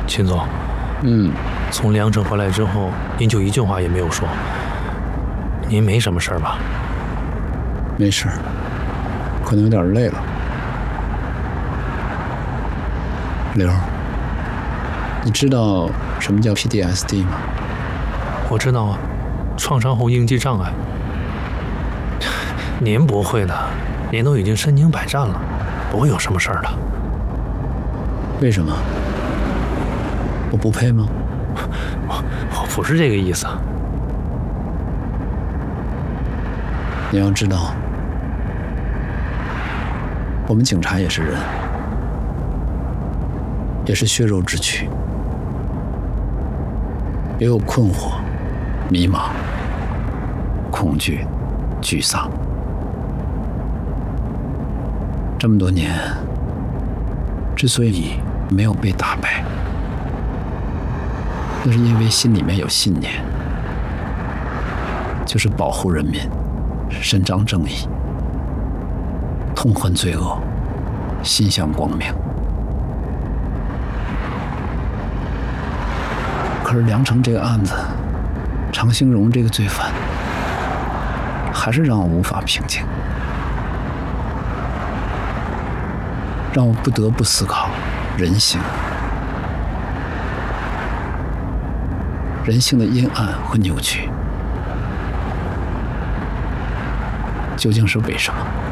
秦总，从梁城回来之后，您就一句话也没有说。您没什么事儿吧？ 没事，可能有点累了。刘，你知道什么叫 PTSD 吗？ 我知道啊，创伤后应激障碍。您不会的，您都已经身经百战了，不会有什么事儿的。 为什么？我不配吗？ 我不是这个意思。 你要知道，我们警察也是人，也是血肉之躯，也有困惑、迷茫、恐惧、沮丧。这么多年，之所以没有被打败，那是因为心里面有信念，就是保护人民，伸张正义，痛恨罪恶，心向光明。可是梁城这个案子，常兴荣这个罪犯，还是让我无法平静，让我不得不思考人性，人性的阴暗和扭曲，究竟是为什么？